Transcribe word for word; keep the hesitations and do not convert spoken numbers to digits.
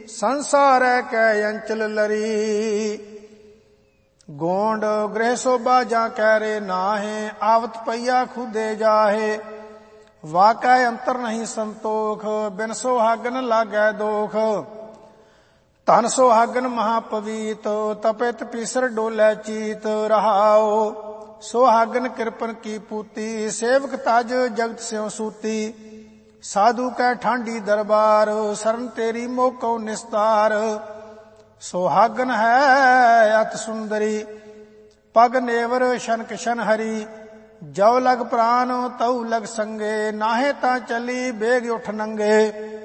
ਸੰਸਾਰੈ ਕੈ ਅੰਚਲ ਲਰੀ। ਗੋਂਡ ਗ੍ਰਹਿ ਸੋਭਾ ਜਾਂ ਕਹਿ ਰੇ ਨਾਹੇ, ਆਵਤ ਪਈਆ ਖੁਦੇ ਜਾਹੇ। ਵਾਕੈ ਅੰਤਰ ਨਹੀਂ ਸੰਤੋਖ, ਬਿਨ ਸੁਹਾਗਨ ਲਾਗੈ ਦੋਖ। ਧਨ ਸੁਹਾਗਨ ਮਹਾਪਵੀਤ, ਤਪੇ ਤਪੀਸਰ ਡੋਲੇ ਚੀਤ। ਰਹਾਉ ਸੁਹਾਗਨ ਕਿਰਪਨ ਕੀ ਪੂਤੀ, ਸੇਵਕ ਤਜ ਜਗਤ ਸਿਉ ਸੂਤੀ। ਸਾਧੂ ਕੈ ਠਾਂਡੀ ਦਰਬਾਰ, ਸਰਨ ਤੇਰੀ ਮੋਕਉ ਨਿਸਤਾਰ। ਸੁਹਾਗਨ ਹੈ ਅਤ ਸੁੰਦਰੀ, ਪਗ ਨੇਵਰ ਸ਼ਨ ਕਿਸ਼ਨ ਹਰੀ। ਜਉ ਲਗ ਪ੍ਰਾਨ ਤਉ ਲਗ ਸੰਗੇ, ਨਾਹੇ ਤਾਂ ਚਲੀ ਬੇਗ ਉਠ ਨੰਗੇ।